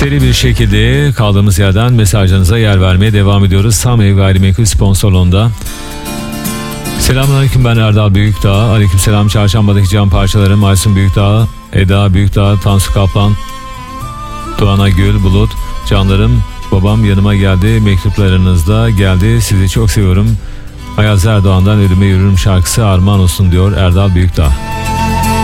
Seri bir şekilde kaldığımız yerden mesajlarınıza yer vermeye devam ediyoruz. Sam Ev Gayrimenkul sponsorluğunda. Selamünaleyküm, ben Erdal Büyükdağ. Aleykümselam. Çarşambadaki cam parçalarım Aysun Büyükdağ, Eda Büyükdağ, Tansu Kaplan, Doğana Gül, Bulut. Canlarım, babam yanıma geldi, mektuplarınızda geldi, sizi çok seviyorum. Ayaz Erdoğan'dan Ölüme Yürürüm şarkısı armağan olsun diyor Erdal Büyükdağ.